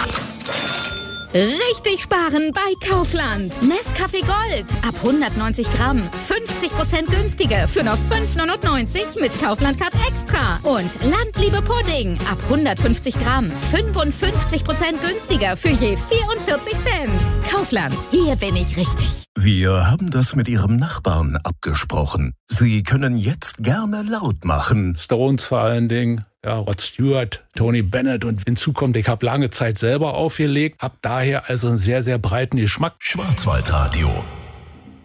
Richtig sparen bei Kaufland. Nescafé Gold. Ab 190 Gramm. 50% günstiger für nur 5,99 mit Kaufland Card Extra. Und Landliebe Pudding. Ab 150 Gramm. 55% günstiger für je 44 Cent. Kaufland. Hier bin ich richtig. Wir haben das mit Ihrem Nachbarn abgesprochen. Sie können jetzt gerne laut machen. Stones vor allen Dingen. Ja, Rod Stewart, Tony Bennett und hinzu kommt, ich habe lange Zeit selber aufgelegt, habe daher also einen sehr, sehr breiten Geschmack. Schwarzwaldradio.